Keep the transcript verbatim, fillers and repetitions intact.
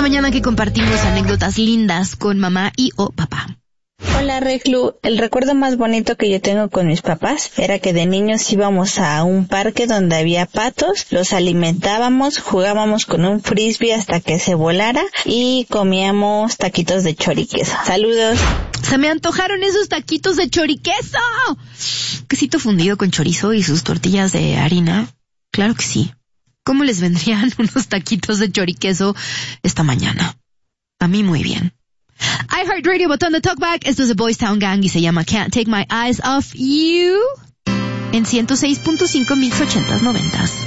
mañana que compartimos anécdotas lindas con mamá y o papá. Hola Reclu, el recuerdo más bonito que yo tengo con mis papás era que de niños íbamos a un parque donde había patos, los alimentábamos, jugábamos con un frisbee hasta que se volara y comíamos taquitos de choriqueso. Saludos. Se me antojaron esos taquitos de choriqueso. Quesito fundido con chorizo y sus tortillas de harina. Claro que sí. ¿Cómo les vendrían unos taquitos de choriqueso esta mañana? A mí muy bien. iHeartRadio, botón de talkback. Esto es The Boys Town Gang y se llama Can't Take My Eyes Off You en ciento seis punto cinco mil ochentas noventas.